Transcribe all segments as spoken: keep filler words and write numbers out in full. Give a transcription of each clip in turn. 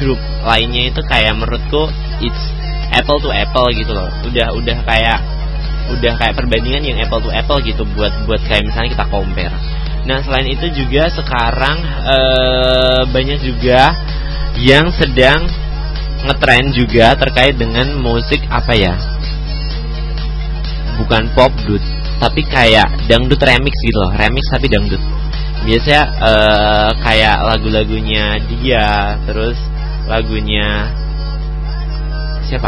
grup lainnya itu kayak menurutku it's apple to apple gitu loh. Udah udah kayak udah kayak perbandingan yang apple to apple gitu buat buat kayak misalnya kita compare. Nah, selain itu juga sekarang ee, banyak juga yang sedang ngetrend juga terkait dengan musik apa ya? Bukan pop dut, tapi kayak dangdut remix gitu loh, remix tapi dangdut. Biasanya ee, kayak lagu-lagunya dia, terus lagunya siapa?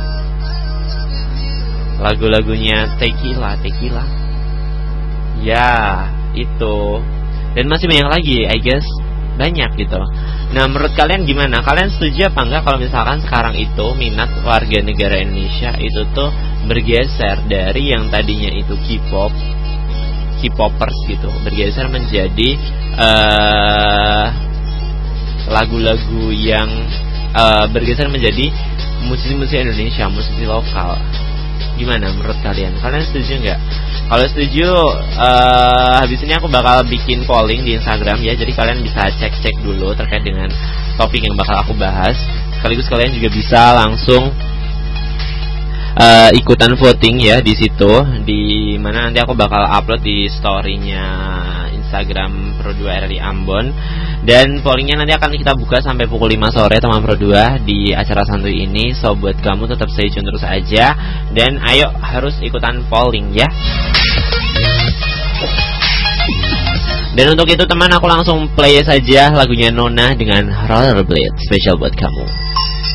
Lagu-lagunya Tequila, Tequila. Ya, itu. Dan masih banyak lagi, I guess. Banyak gitu. Nah, menurut kalian gimana? Kalian setuju apa enggak kalau misalkan sekarang itu minat warga negara Indonesia itu tuh bergeser dari yang tadinya itu K-pop, K-popers gitu, bergeser menjadi uh, lagu-lagu yang uh, bergeser menjadi musisi-musisi Indonesia, musisi lokal. Gimana menurut kalian? Kalian setuju nggak? Kalau setuju, uh, habis ini aku bakal bikin polling di Instagram ya. Jadi kalian bisa cek-cek dulu terkait dengan topik yang bakal aku bahas. Sekaligus kalian juga bisa langsung uh, ikutan voting ya di situ. Di mana nanti aku bakal upload di story-nya Instagram Pro dua R R I Ambon. Dan pollingnya nanti akan kita buka sampai pukul lima sore teman Pro dua di acara santuy ini. So buat kamu tetap stay tune terus aja. Dan ayo harus ikutan polling ya. Dan untuk itu teman, aku langsung play saja lagunya Nona dengan Rollerblade, spesial buat kamu.